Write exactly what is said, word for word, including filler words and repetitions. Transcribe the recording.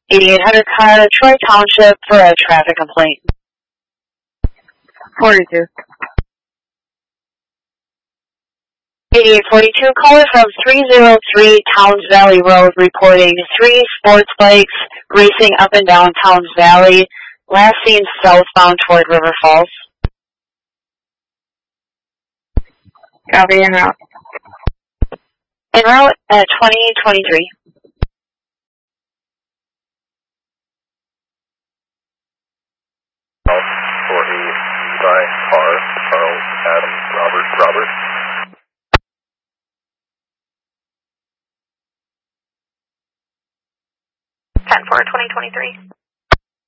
eighty-eight hundred car, Troy Township for a traffic complaint. forty-two. eighty-eight forty-two, caller from three oh three Towns Valley Road reporting three sports bikes racing up and down Towns Valley, last seen southbound toward River Falls. Copy, en route. En route at twenty twenty-three. For a Levi car, Charles Adams Robert Robert. ten four twenty twenty-three.